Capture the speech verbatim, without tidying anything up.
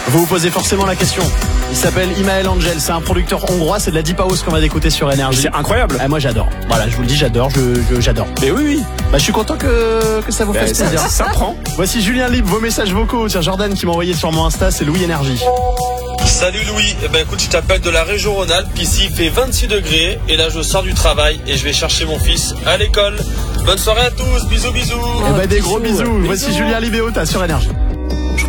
Vous vous posez forcément la question. Il s'appelle Imael Angel, c'est un producteur hongrois, c'est de la deep house qu'on va écouter sur Énergie. C'est incroyable. Ah, moi j'adore. Voilà, je vous le dis, j'adore, je, je- j'adore. Mais oui, oui. Bah, je suis content que, que ça vous Bah, fasse ça, plaisir. ça prend. Voici Julien Libre, vos messages vocaux. Tiens, Jordan qui m'a envoyé sur mon Insta, c'est Louis Énergie. Salut Louis, eh ben écoute, je t'appelle de la région Rhône-Alpes. Ici il fait vingt-six degrés et là je sors du travail et je vais chercher mon fils à l'école. Bonne soirée à tous, bisous bisous. Eh bah, des gros bisous, bisous. bisous. Voici Julien Libre et Ota sur Énergie.